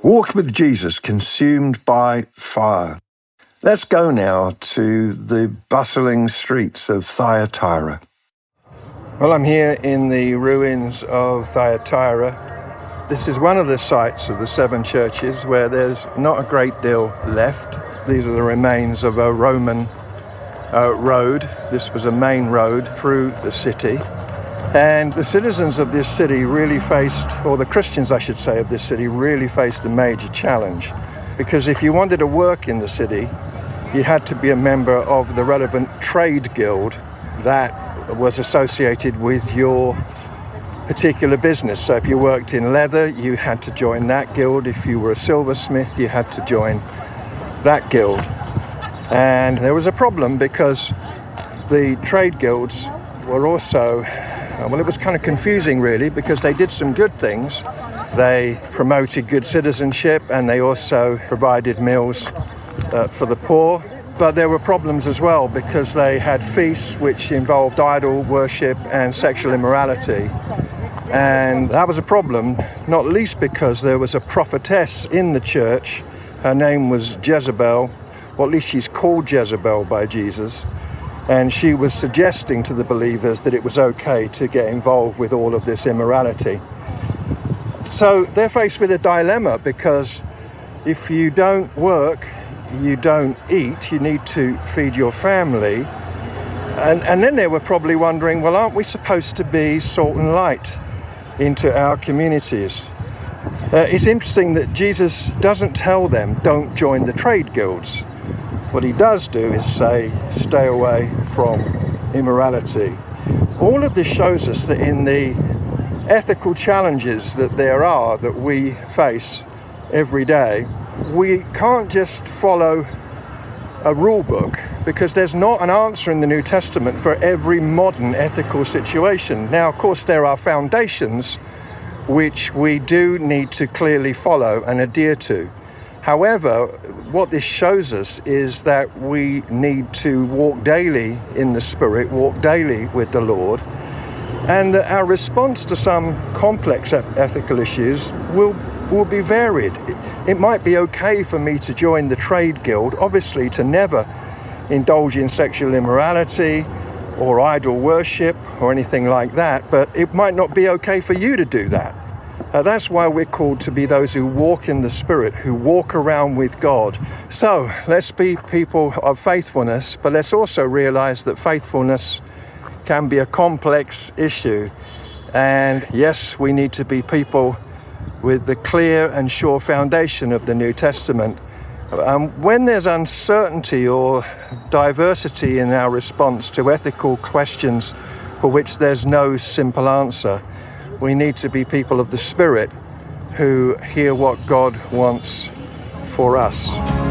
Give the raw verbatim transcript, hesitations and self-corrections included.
Walk with Jesus, consumed by fire. Let's go now to the bustling streets of Thyatira. Well, I'm here in the ruins of Thyatira. This is one of the sites of the seven churches where there's not a great deal left. These are the remains of a Roman uh, road. This was a main road through the city. And the citizens of this city really faced, or the Christians, I should say, of this city really faced a major challenge. Because if you wanted to work in the city, you had to be a member of the relevant trade guild that was associated with your particular business. So if you worked in leather, you had to join that guild. If you were a silversmith, you had to join that guild. And there was a problem because the trade guilds were also, well, it was kind of confusing really, because they did some good things. They promoted good citizenship and they also provided meals uh, for the poor. But there were problems as well because they had feasts which involved idol worship and sexual immorality. And that was a problem, not least because there was a prophetess in the church. Her name was Jezebel, or at least she's called Jezebel by Jesus. And she was suggesting to the believers that it was okay to get involved with all of this immorality. So they're faced with a dilemma because if you don't work, you don't eat, you need to feed your family. And, and then they were probably wondering, well, aren't we supposed to be salt and light into our communities? Uh, it's interesting that Jesus doesn't tell them, don't join the trade guilds. What he does do is say, stay away from immorality. All of this shows us that in the ethical challenges that there are, that we face every day, we can't just follow a rule book because there's not an answer in the New Testament for every modern ethical situation. Now, of course, there are foundations which we do need to clearly follow and adhere to. However, what this shows us is that we need to walk daily in the Spirit, walk daily with the Lord, and that our response to some complex ethical issues will, will be varied. It might be okay for me to join the trade guild, obviously to never indulge in sexual immorality or idol worship or anything like that, but it might not be okay for you to do that. Uh, that's why we're called to be those who walk in the Spirit, who walk around with God. So let's be people of faithfulness, but let's also realize that faithfulness can be a complex issue. And yes, we need to be people with the clear and sure foundation of the New Testament. Um, when there's uncertainty or diversity in our response to ethical questions for which there's no simple answer, we need to be people of the Spirit who hear what God wants for us.